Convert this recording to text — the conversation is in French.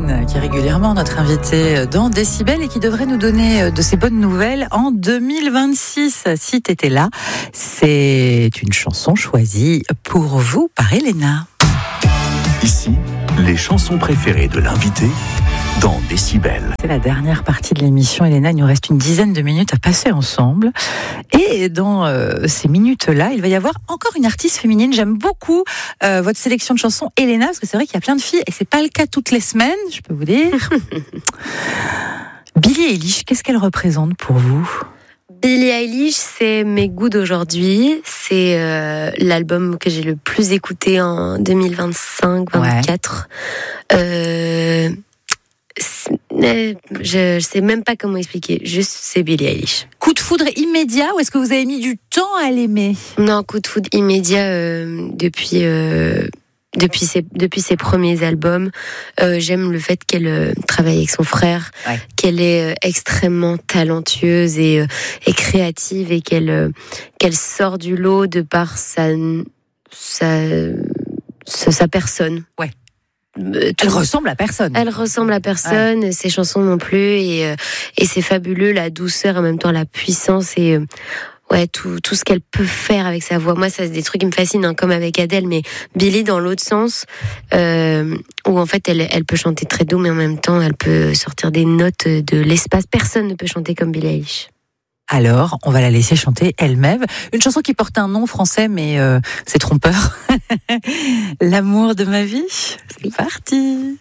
Elena, qui est régulièrement notre invitée dans Décibel et qui devrait nous donner de ses bonnes nouvelles en 2026. Si t'étais là, c'est une chanson choisie pour vous par Elena. Ici, les chansons préférées de l'invité dans Décibel. C'est la dernière partie de l'émission, Elena. Il nous reste une dizaine de minutes à passer ensemble. Et dans ces minutes-là, il va y avoir encore une artiste féminine. J'aime beaucoup votre sélection de chansons, Elena, parce que c'est vrai qu'il y a plein de filles et c'est pas le cas toutes les semaines, je peux vous dire. Billie Eilish, qu'est-ce qu'elle représente pour vous ? Billie Eilish, c'est mes goûts d'aujourd'hui. C'est l'album que j'ai le plus écouté en 2025-24. Ouais. Je sais même pas comment expliquer. Juste, c'est Billie Eilish. Coup de foudre immédiat ou est-ce que vous avez mis du temps à l'aimer ? Non, coup de foudre immédiat depuis ses premiers albums. J'aime le fait qu'elle travaille avec son frère, ouais. Qu'elle est extrêmement talentueuse et créative et qu'elle sort du lot de par sa personne. Ouais. Elle ressemble à personne. Elle ressemble à personne. Ouais. Ses chansons non plus et c'est fabuleux, la douceur en même temps la puissance et ouais, tout ce qu'elle peut faire avec sa voix. Moi, ça, c'est des trucs qui me fascinent, hein, comme avec Adèle, mais Billie dans l'autre sens, où en fait, elle peut chanter très doux, mais en même temps, elle peut sortir des notes de l'espace. Personne ne peut chanter comme Billie Eilish. Alors, on va la laisser chanter elle-même. Une chanson qui porte un nom français, mais c'est trompeur. L'amour de ma vie. C'est parti.